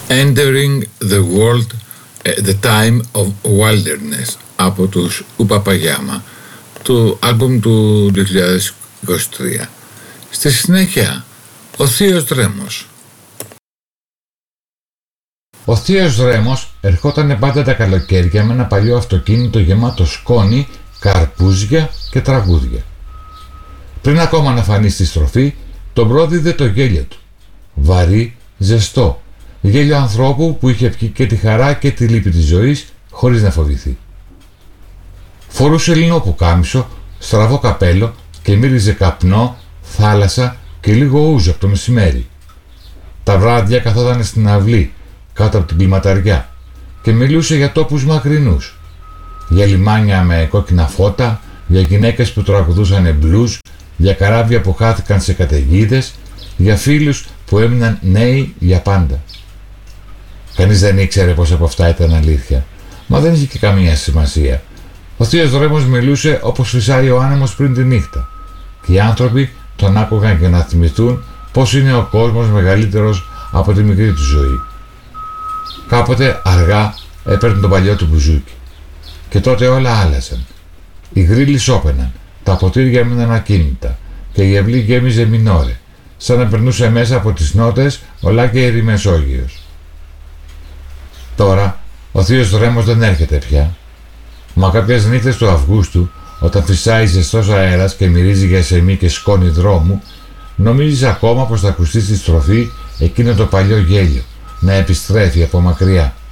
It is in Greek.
Entering the World, The Time of Wilderness από τους Ουπαπαγιάμα, του άλμπουμ του 2023. Στη συνέχεια, ο Θείος Δρέμος. Ο Θείος Δρέμος ερχόταν πάντα τα καλοκαίρια με ένα παλιό αυτοκίνητο γεμάτο σκόνη, καρπούζια και τραγούδια. Πριν ακόμα να φανεί στη στροφή, τον πρόδιδε το γέλιο του. Βαρύ, ζεστό, γέλιο ανθρώπου που είχε πιει και τη χαρά και τη λύπη της ζωής χωρίς να φοβηθεί. Φορούσε λινό πουκάμισο, στραβό καπέλο και μύριζε καπνό, θάλασσα και λίγο ούζο από το μεσημέρι. Τα βράδια καθόταν στην αυλή, κάτω από την κλιματαριά και μιλούσε για τόπους μακρινούς, για λιμάνια με κόκκινα φώτα, για γυναίκες που τραγουδούσαν μπλουζ, για καράβια που χάθηκαν σε καταιγίδες, για φίλους που έμειναν νέοι για πάντα. Κανείς δεν ήξερε πως από αυτά ήταν αλήθεια, μα δεν είχε και καμία σημασία. Ο Θείος Δρέμος μιλούσε όπως φυσάει ο άνεμος πριν τη νύχτα και οι άνθρωποι τον άκουγαν για να θυμηθούν πως είναι ο κόσμος μεγαλύτερος από τη μικρή του ζωή. Κάποτε αργά έπαιρνε τον παλιό του μπουζούκι και τότε όλα άλλαζαν. Οι γρίλοι σώπαιναν, τα ποτήρια έμειναν ακίνητα και η αυλή γέμιζε μινόρε, σαν να περνούσε μέσα από τις νότες ολάκερη Μεσόγειος. Τώρα ο Θείος Δρέμος δεν έρχεται πια, μα κάποιες νύχτες του Αυγούστου, όταν φυσάει ζεστός αέρας και μυρίζει για σεμί και σκόνη δρόμου, νομίζεις ακόμα πως θα ακουστεί στη στροφή εκείνο το παλιό γέλιο να επιστρέφει από μακριά.